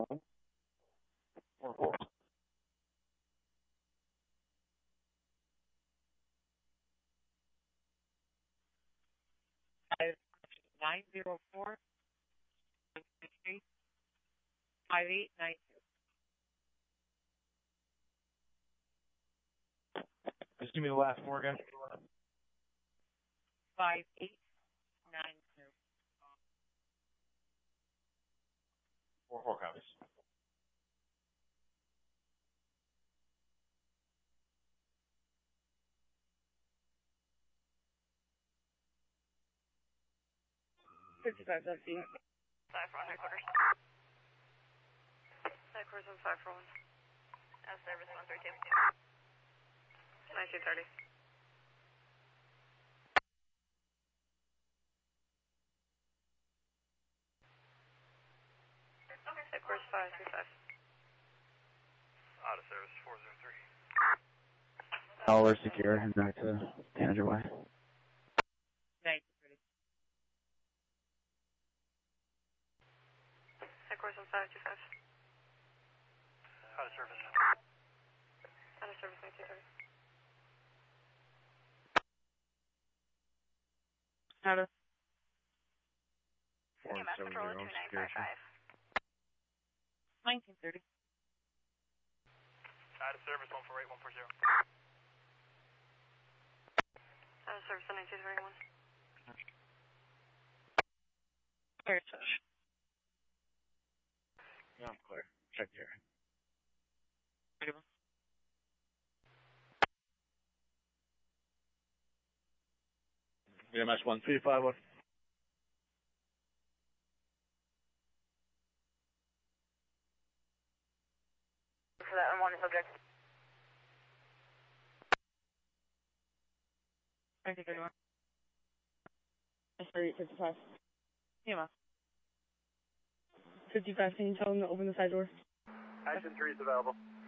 4-4. 904 5892. Just give me the last four again. 5892. 4-4 copies. $55 empty. 5 for 1 headquarters. Headquarters on 5 for 1. As service 132. 1930. Okay. Headquarters 535. Out of service 403. All are secure and back to Tanager Way. 1930. Headquarters on 525. Out of service. Out of service 1930. Out of 470 security. 1930. Out of service 148 140. Out of service 1931. Clear touch. Yeah, I'm clear. Check here. VMS 1351. For that unwanted subject. 1931. Sorry, 55. Yeah, 55, can you tell them to open the side door? Action 3 is available.